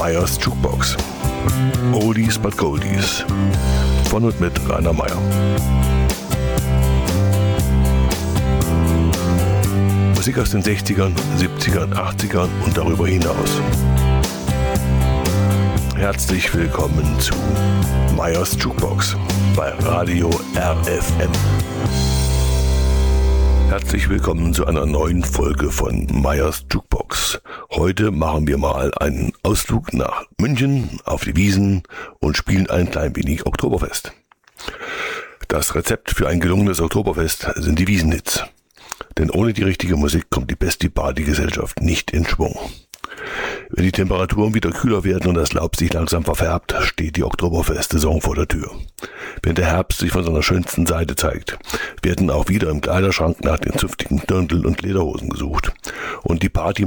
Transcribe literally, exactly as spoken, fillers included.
Meyers Jukebox. Oldies but Goldies. Von und mit Rainer Meyer. Musik aus den sechzigern, siebzigern, achtzigern und darüber hinaus. Herzlich willkommen zu Meyers Jukebox bei Radio R F M. Herzlich willkommen zu einer neuen Folge von Meyers Jukebox. Heute machen wir mal einen Ausflug nach München auf die Wiesn und spielen ein klein wenig Oktoberfest. Das Rezept für ein gelungenes Oktoberfest sind die Wiesn-Hits. Denn ohne die richtige Musik kommt die beste Partygesellschaft nicht in Schwung. Wenn die Temperaturen wieder kühler werden und das Laub sich langsam verfärbt, steht die Oktoberfest-Saison vor der Tür. Wenn der Herbst sich von seiner schönsten Seite zeigt, werden auch wieder im Kleiderschrank nach den zünftigen Dirndl und Lederhosen gesucht. Und die Party